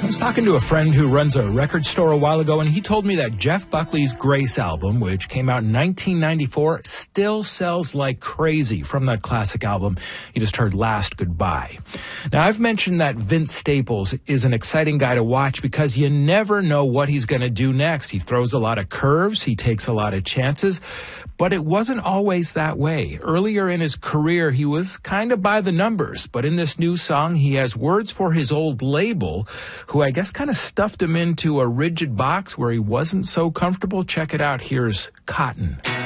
was talking to a friend who runs a record store a while ago, and he told me that Jeff Buckley's Grace album, which came out in 1994, still sells like crazy from that classic album you just heard, Last Goodbye. Now, I've mentioned that Vince Staples is an exciting guy to watch because you never know what he's going to do next. He throws a lot of curves, he takes a lot of chances, but it wasn't always that way. Earlier in his career, he was kind of by the numbers, but in this new song, he has words for his old label, who I guess kind of stuffed him into a rigid box where he wasn't so comfortable. Check it out. Here's Cotton.